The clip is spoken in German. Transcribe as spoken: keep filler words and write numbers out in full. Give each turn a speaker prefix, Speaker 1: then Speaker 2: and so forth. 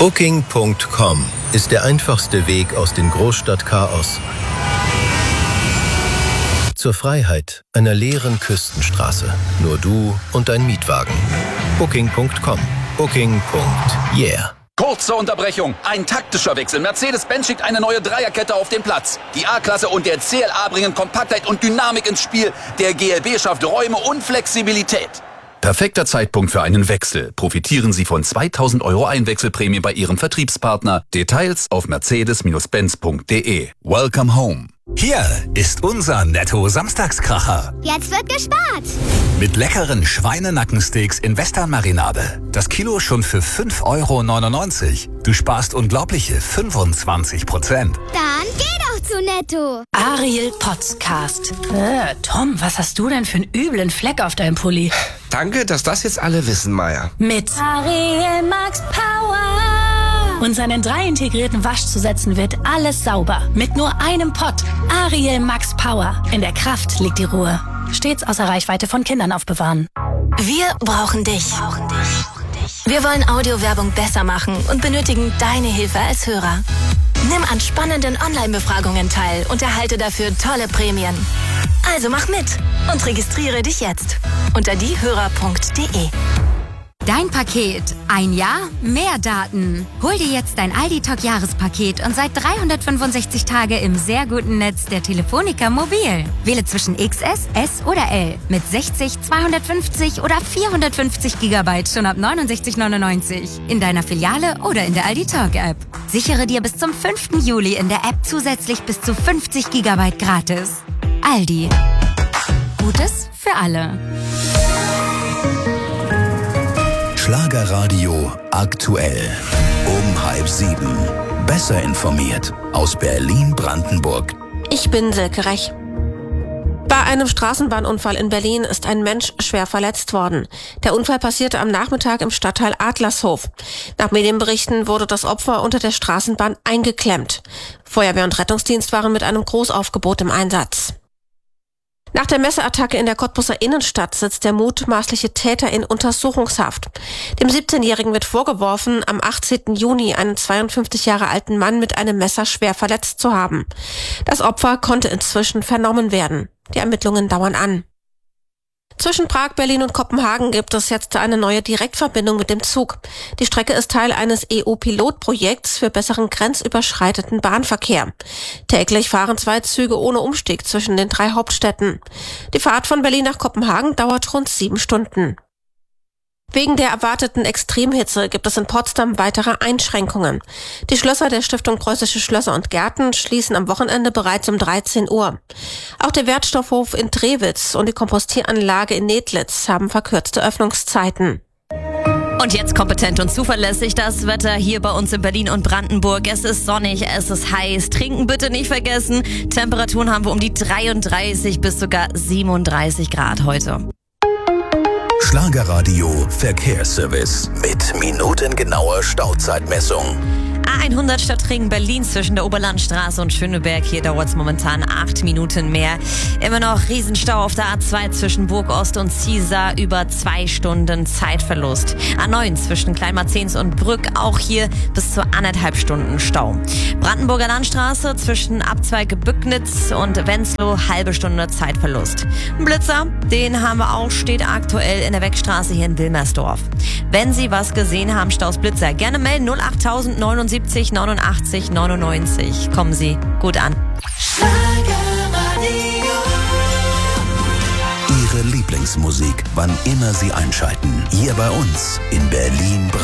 Speaker 1: Booking Punkt com ist der einfachste Weg aus dem Großstadtchaos zur Freiheit einer leeren Küstenstraße. Nur du und dein Mietwagen. Booking Punkt com. Booking. Yeah.
Speaker 2: Kurze Unterbrechung. Ein taktischer Wechsel. Mercedes-Benz schickt eine neue Dreierkette auf den Platz. Die A-Klasse und der C L A bringen Kompaktheit und Dynamik ins Spiel. Der G L B schafft Räume und Flexibilität.
Speaker 3: Perfekter Zeitpunkt für einen Wechsel. Profitieren Sie von zweitausend Euro Einwechselprämie bei Ihrem Vertriebspartner. Details auf mercedes benz punkt de. Welcome home.
Speaker 4: Hier ist unser Netto-Samstagskracher.
Speaker 5: Jetzt wird gespart.
Speaker 4: Mit leckeren Schweinenackensteaks in Western-Marinade. Das Kilo schon für fünf Euro neunundneunzig. Du sparst unglaubliche fünfundzwanzig Prozent.
Speaker 5: Dann geh doch zu Netto.
Speaker 6: Ariel Podcast. Äh, Tom, was hast du denn für einen üblen Fleck auf deinem Pulli?
Speaker 7: Danke, dass das jetzt alle wissen, Maya.
Speaker 6: Mit Ariel Max Power. Und seinen drei integrierten Waschzusätzen wird alles sauber. Mit nur einem Pott. Ariel Max Power. In der Kraft liegt die Ruhe. Stets außer Reichweite von Kindern aufbewahren.
Speaker 8: Wir brauchen dich. Wir wollen Audiowerbung besser machen und benötigen deine Hilfe als Hörer. Nimm an spannenden Online-Befragungen teil und erhalte dafür tolle Prämien. Also mach mit und registriere dich jetzt unter diehörer punkt de.
Speaker 9: Dein Paket. Ein Jahr, mehr Daten. Hol dir jetzt dein Aldi-Talk-Jahrespaket und seit dreihundertfünfundsechzig Tage im sehr guten Netz der Telefonica Mobil. Wähle zwischen X S, S oder L mit sechzig, zweihundertfünfzig oder vierhundertfünfzig Gigabyte schon ab neunundsechzig neunundneunzig in deiner Filiale oder in der Aldi-Talk-App. Sichere dir bis zum fünften Juli in der App zusätzlich bis zu fünfzig Gigabyte gratis. Aldi. Gutes für alle.
Speaker 10: Schlagerradio aktuell. Um halb sieben. Besser informiert aus Berlin-Brandenburg.
Speaker 11: Ich bin Silke Rech. Bei einem Straßenbahnunfall in Berlin ist ein Mensch schwer verletzt worden. Der Unfall passierte am Nachmittag im Stadtteil Adlershof. Nach Medienberichten wurde das Opfer unter der Straßenbahn eingeklemmt. Feuerwehr und Rettungsdienst waren mit einem Großaufgebot im Einsatz. Nach der Messeattacke in der Cottbuser Innenstadt sitzt der mutmaßliche Täter in Untersuchungshaft. Dem siebzehnjährigen wird vorgeworfen, am achtzehnten Juni einen zweiundfünfzig Jahre alten Mann mit einem Messer schwer verletzt zu haben. Das Opfer konnte inzwischen vernommen werden. Die Ermittlungen dauern an. Zwischen Prag, Berlin und Kopenhagen gibt es jetzt eine neue Direktverbindung mit dem Zug. Die Strecke ist Teil eines E U-Pilotprojekts für besseren grenzüberschreitenden Bahnverkehr. Täglich fahren zwei Züge ohne Umstieg zwischen den drei Hauptstädten. Die Fahrt von Berlin nach Kopenhagen dauert rund sieben Stunden. Wegen der erwarteten Extremhitze gibt es in Potsdam weitere Einschränkungen. Die Schlösser der Stiftung Preußische Schlösser und Gärten schließen am Wochenende bereits um dreizehn Uhr. Auch der Wertstoffhof in Drewitz und die Kompostieranlage in Nedlitz haben verkürzte Öffnungszeiten.
Speaker 12: Und jetzt kompetent und zuverlässig das Wetter hier bei uns in Berlin und Brandenburg. Es ist sonnig, es ist heiß. Trinken bitte nicht vergessen. Temperaturen haben wir um die dreiunddreißig bis sogar siebenunddreißig Grad heute.
Speaker 10: Schlagerradio Verkehrsservice mit minutengenauer Stauzeitmessung.
Speaker 12: A hundert Stadtring Berlin zwischen der Oberlandstraße und Schöneberg. Hier dauert es momentan acht Minuten mehr. Immer noch Riesenstau auf der A zwei zwischen Burgost und Ziesar. Über zwei Stunden Zeitverlust. A neun zwischen Kleinmarzens und Brück. Auch hier bis zu anderthalb Stunden Stau. Brandenburger Landstraße zwischen Abzweige Bücknitz und Wenzlow. Halbe Stunde Zeitverlust. Ein Blitzer, den haben wir auch, steht aktuell in der Wegstraße hier in Wilmersdorf. Wenn Sie was gesehen haben, Staus Blitzer, gerne melden. null acht neunundsiebzig neunundachtzig neunundneunzig. Kommen Sie gut an.
Speaker 10: Ihre Lieblingsmusik, wann immer Sie einschalten. Hier bei uns in Berlin.